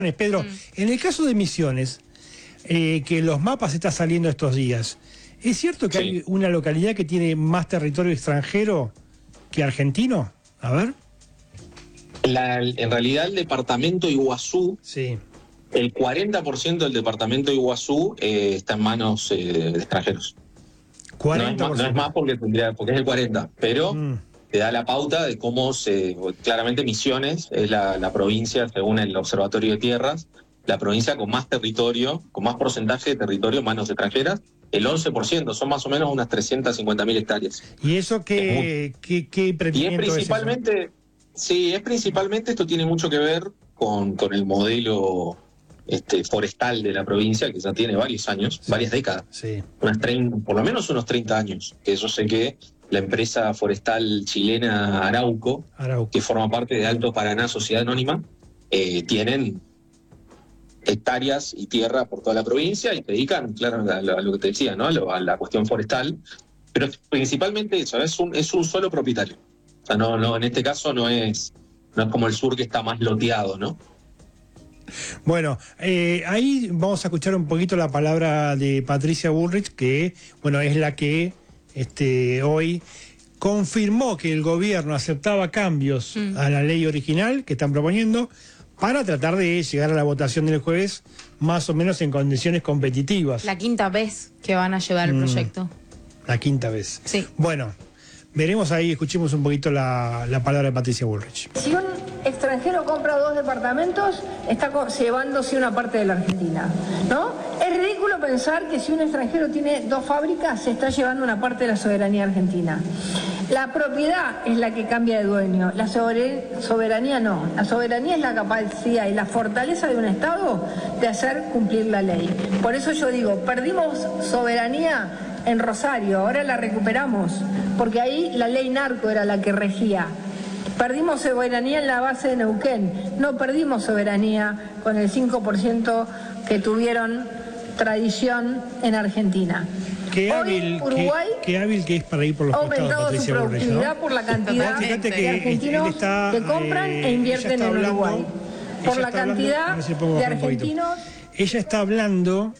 Pedro, en el caso de Misiones, que los mapas están saliendo estos días, ¿es cierto que hay una localidad que tiene más territorio extranjero que argentino? A ver. En realidad el departamento Iguazú, Sí. el 40% del departamento Iguazú está en manos de extranjeros. 40%. No es más porque es el 40%, pero te da la pauta de cómo claramente Misiones es la provincia, según el Observatorio de Tierras, la provincia con más territorio, con más porcentaje de territorio en manos extranjeras. El 11%, son más o menos unas 350.000 hectáreas. ¿Y eso qué emprendimiento y es principalmente, es principalmente, esto tiene mucho que ver con el modelo forestal de la provincia, que ya tiene varios años, varias décadas, por lo menos unos 30 años, que yo sé que la empresa forestal chilena Arauco, que forma parte de Alto Paraná Sociedad Anónima, tienen hectáreas y tierra por toda la provincia y se dedican, claro, a lo que te decía, ¿no? A la cuestión forestal, pero principalmente eso, es un solo propietario. O sea, no, en este caso no es como el sur, que está más loteado, ¿no? Bueno, ahí vamos a escuchar un poquito la palabra de Patricia Bullrich, que, bueno, es la que hoy confirmó que el gobierno aceptaba cambios a la ley original que están proponiendo para tratar de llegar a la votación del jueves más o menos en condiciones competitivas. La quinta vez que van a llevar el proyecto. La quinta vez. Sí. Bueno, veremos ahí, escuchemos un poquito la palabra de Patricia Bullrich. Si un extranjero compra 2 departamentos, está llevándose una parte de la Argentina, ¿no? Es ridículo pensar que si un extranjero tiene 2 fábricas, se está llevando una parte de la soberanía argentina. La propiedad es la que cambia de dueño, la soberanía no. La soberanía es la capacidad y la fortaleza de un Estado de hacer cumplir la ley. Por eso yo digo, perdimos soberanía en Rosario, ahora la recuperamos, porque ahí la ley narco era la que regía. Perdimos soberanía en la base de Neuquén, no perdimos soberanía con el 5% que tuvieron tradición en Argentina. Qué hábil, Uruguay qué hábil que es para ir por los costados, Patricia Bullrich, ¿no? por la cantidad de argentinos que compran e invierten en Uruguay. Por la cantidad de argentinos. Ella está hablando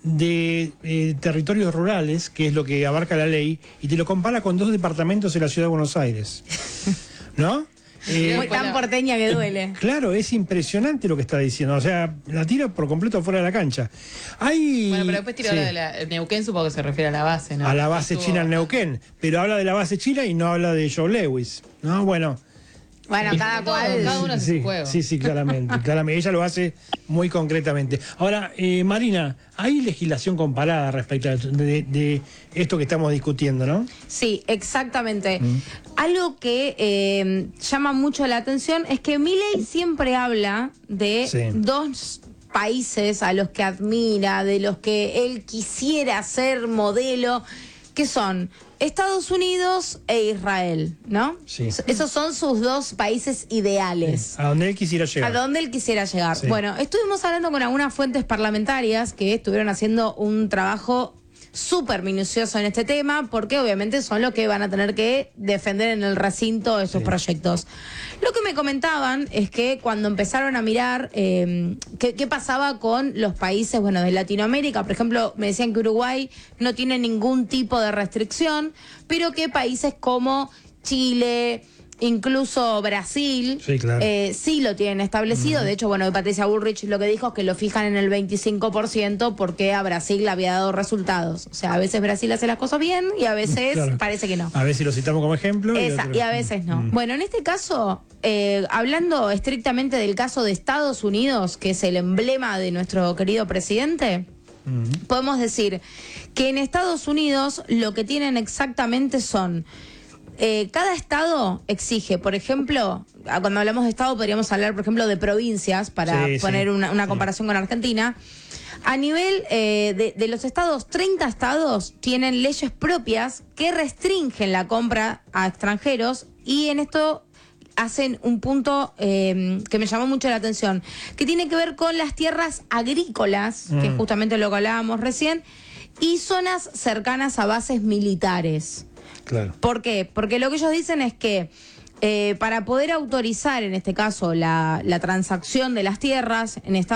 de territorios rurales, que es lo que abarca la ley, y te lo compara con 2 departamentos en la ciudad de Buenos Aires. ¿No? Muy tan porteña que duele. Claro, es impresionante lo que está diciendo. O sea, la tira por completo fuera de la cancha. Bueno, pero después tiró la de la Neuquén, supongo que se refiere a la base, ¿no? A la base china en Neuquén. Pero habla de la base china y no habla de Joe Lewis, ¿no? Bueno, cada uno hace su juego. Sí, claramente. Ella lo hace muy concretamente. Ahora, Marina, hay legislación comparada respecto de esto que estamos discutiendo, ¿no? Sí, exactamente. Algo que llama mucho la atención es que Milei siempre habla de 2 países a los que admira, de los que él quisiera ser modelo, que son Estados Unidos e Israel, ¿no? Sí. Esos son sus 2 países ideales. A donde él quisiera llegar. A donde él quisiera llegar. Sí. Bueno, estuvimos hablando con algunas fuentes parlamentarias que estuvieron haciendo un trabajo súper minucioso en este tema, porque obviamente son los que van a tener que defender en el recinto estos proyectos. Lo que me comentaban es que cuando empezaron a mirar qué pasaba con los países, bueno, de Latinoamérica, por ejemplo, me decían que Uruguay no tiene ningún tipo de restricción, pero que países como Chile, incluso Brasil, sí lo tienen establecido. De hecho, bueno, Patricia Bullrich lo que dijo es que lo fijan en el 25% porque a Brasil le había dado resultados. O sea, a veces Brasil hace las cosas bien y a veces parece que no. A veces lo citamos como ejemplo. Y a veces no. Bueno, en este caso, hablando estrictamente del caso de Estados Unidos, que es el emblema de nuestro querido presidente, podemos decir que en Estados Unidos lo que tienen exactamente son... cada estado exige, por ejemplo, cuando hablamos de estado podríamos hablar, por ejemplo, de provincias, para poner una comparación con Argentina. A nivel de los estados, 30 estados tienen leyes propias que restringen la compra a extranjeros, y en esto hacen un punto que me llamó mucho la atención, que tiene que ver con las tierras agrícolas, que es justamente lo que hablábamos recién, y zonas cercanas a bases militares. Claro. ¿Por qué? Porque lo que ellos dicen es que para poder autorizar, en este caso, la transacción de las tierras en Estados